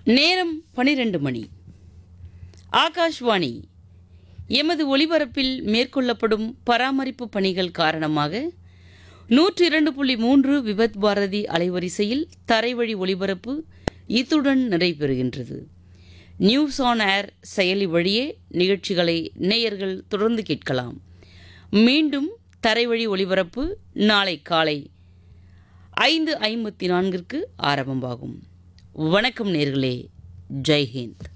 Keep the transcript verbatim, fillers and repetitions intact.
நேரம் பனிரெண்டு மணி. ஆகாஷ்வாணி. எமது ஒலிபரப்பில் மேற்கொள்ளப்படும் பராமரிப்பு பணிகள் காரணமாக நூற்றி இரண்டு புள்ளி மூன்று விபத் பாரதி அலைவரிசையில் தரைவழி ஒலிபரப்பு இத்துடன் நிறைவுபெறுகின்றது. நியூஸ் ஆன் ஏர் செயலி வழியே நிகழ்ச்சிகளை நேயர்கள் தொடர்ந்து கேட்கலாம். மீண்டும் தரைவழி ஒலிபரப்பு நாளை காலை ஐந்து ஐம்பத்தி நான்கிற்கு ஆரம்பமாகும். வணக்கம் நேயர்களே. ஜெய்ஹிந்த்.